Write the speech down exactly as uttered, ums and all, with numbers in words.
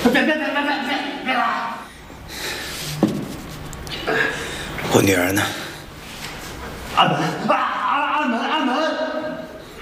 别别别别别别别拉！ 我女儿呢？ 阿本啊！